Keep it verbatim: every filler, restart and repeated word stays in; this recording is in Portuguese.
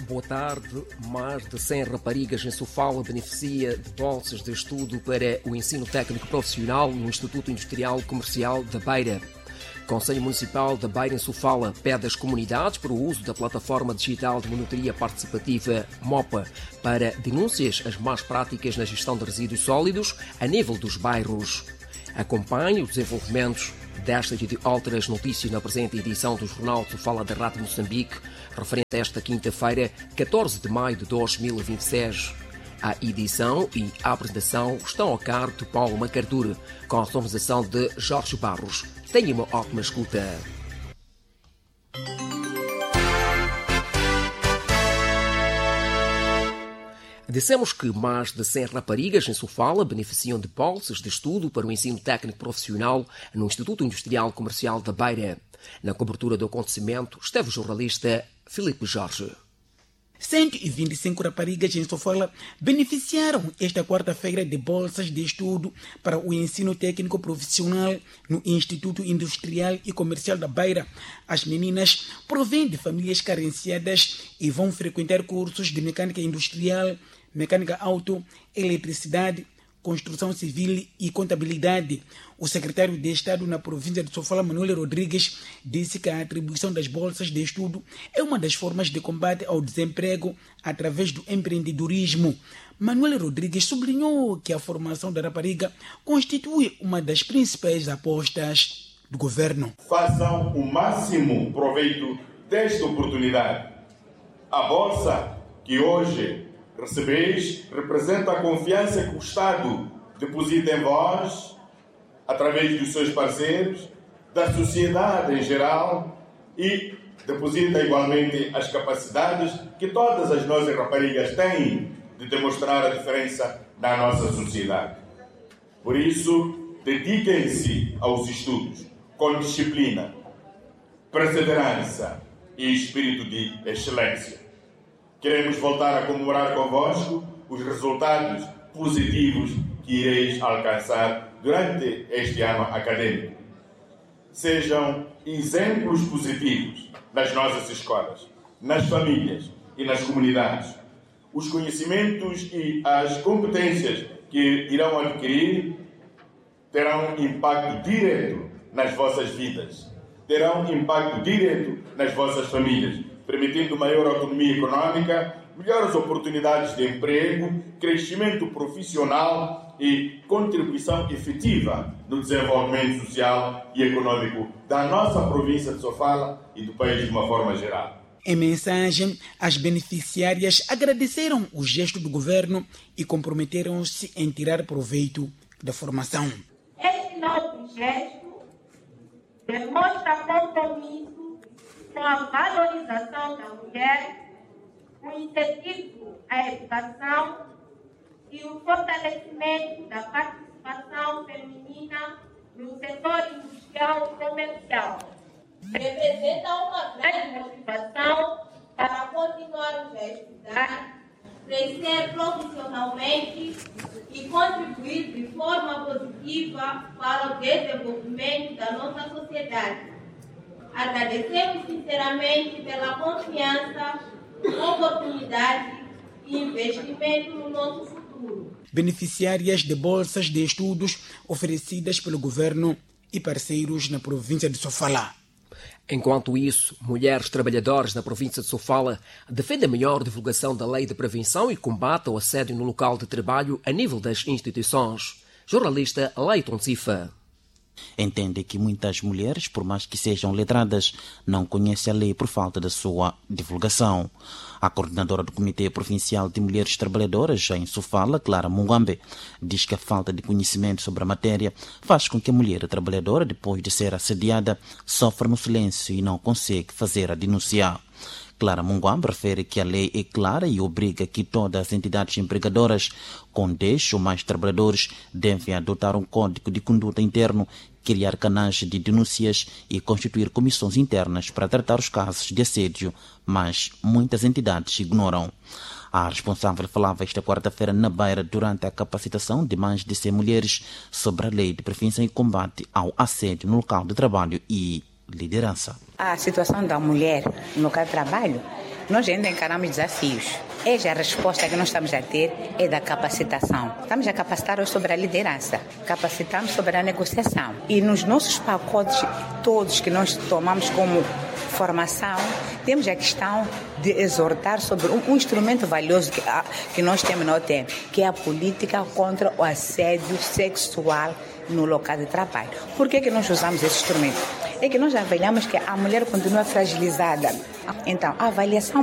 Boa tarde. Mais de cem raparigas em Sofala beneficia de bolsas de estudo para o ensino técnico profissional no Instituto Industrial Comercial da Beira. O Conselho Municipal da Beira em Sofala pede às comunidades para o uso da plataforma digital de monitoria participativa MOPA para denúncias às más práticas na gestão de resíduos sólidos a nível dos bairros. Acompanhe os desenvolvimentos destas e de outras notícias na presente edição do Jornal de Sofala da Rádio Moçambique, referente a esta quinta-feira, catorze de maio de dois mil e vinte e seis. A edição e a apresentação estão ao cargo de Paulo Macartur, com a sonorização de Jorge Barros. Tenha uma ótima escuta. Dissemos que mais de cem raparigas em Sofala beneficiam de bolsas de estudo para o ensino técnico profissional no Instituto Industrial Comercial da Beira. Na cobertura do acontecimento esteve o jornalista Filipe Jorge. cento e vinte e cinco raparigas em Sofala beneficiaram esta quarta-feira de bolsas de estudo para o ensino técnico profissional no Instituto Industrial e Comercial da Beira. As meninas provêm de famílias carenciadas e vão frequentar cursos de mecânica industrial, mecânica auto, eletricidade, construção civil e contabilidade. O secretário de Estado na província de Sofala, Manuel Rodrigues, disse que a atribuição das bolsas de estudo é uma das formas de combate ao desemprego através do empreendedorismo. Manuel Rodrigues sublinhou que a formação da rapariga constitui uma das principais apostas do governo. Façam o máximo proveito desta oportunidade. A bolsa que hoje recebeis representa a confiança que o Estado deposita em vós, através dos seus parceiros, da sociedade em geral, e deposita igualmente as capacidades que todas as nossas raparigas têm de demonstrar a diferença na nossa sociedade. Por isso, dediquem-se aos estudos com disciplina, perseverança e espírito de excelência. Queremos voltar a comemorar convosco os resultados positivos que ireis alcançar durante este ano acadêmico. Sejam exemplos positivos nas nossas escolas, nas famílias e nas comunidades. Os conhecimentos e as competências que irão adquirir terão impacto direto nas vossas vidas, terão impacto direto nas vossas famílias, permitindo maior autonomia econômica, melhores oportunidades de emprego, crescimento profissional e contribuição efetiva no desenvolvimento social e econômico da nossa província de Sofala e do país de uma forma geral. Em mensagem, as beneficiárias agradeceram o gesto do governo e comprometeram-se em tirar proveito da formação. Este nosso gesto demonstra compromisso com a valorização da mulher, o incentivo à educação e o fortalecimento da participação feminina no setor industrial e comercial. Representa uma grande motivação para continuarmos a estudar, crescer profissionalmente e contribuir de forma positiva para o desenvolvimento da nossa sociedade. Agradecemos sinceramente pela confiança, oportunidade e investimento no nosso futuro. Beneficiárias de bolsas de estudos oferecidas pelo governo e parceiros na província de Sofala. Enquanto isso, mulheres trabalhadoras na província de Sofala defendem a melhor divulgação da lei de prevenção e combate ao assédio no local de trabalho a nível das instituições. Jornalista Leiton Cifa. Entende que muitas mulheres, por mais que sejam letradas, não conhecem a lei por falta da sua divulgação. A coordenadora do Comitê Provincial de Mulheres Trabalhadoras, em Sofala, Clara Mungambe, diz que a falta de conhecimento sobre a matéria faz com que a mulher trabalhadora, depois de ser assediada, sofra no silêncio e não consegue fazer a denúncia. Clara Mungambe refere que a lei é clara e obriga que todas as entidades empregadoras com dez ou mais trabalhadores devem adotar um código de conduta interno, criar canais de denúncias e constituir comissões internas para tratar os casos de assédio, mas muitas entidades ignoram. A responsável falava esta quarta-feira na Beira durante a capacitação de mais de cem mulheres sobre a lei de prevenção e combate ao assédio no local de trabalho e liderança. A situação da mulher no local de trabalho nós ainda encaramos desafios. Essa é a resposta que nós estamos a ter, é da capacitação. Estamos a capacitar sobre a liderança, capacitamos sobre a negociação. E nos nossos pacotes, todos que nós tomamos como formação, temos a questão de exortar sobre um, um instrumento valioso que, a, que nós temos no tempo, que é a política contra o assédio sexual no local de trabalho. Por que que nós usamos esse instrumento? É que nós avaliamos que a mulher continua fragilizada. Então, a avaliação